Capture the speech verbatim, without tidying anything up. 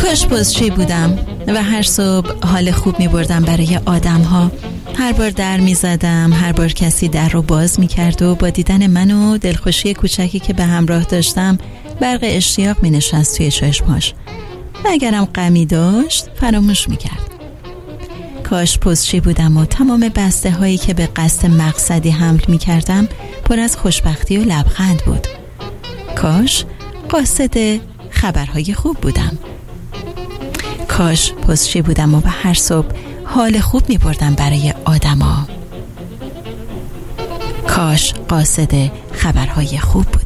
کاش پستچی بودم و هر صبح حال خوب می بردم برای آدم ها. هر بار در می زدم، هر بار کسی در رو باز می کرد و با دیدن من و دلخوشی کوچکی که به همراه داشتم برق اشتیاق می نشست توی چشماش و اگرم غمی داشت فراموش می کرد. کاش پستچی بودم و تمام بسته هایی که به قصد مقصدی حمل می کردم پر از خوشبختی و لبخند بود. کاش قاصد خبرهای خوب بودم. کاش پستچی بودم و هر صبح حال خوب می بردم برای آدما. کاش قاصد خبرهای خوب بودم.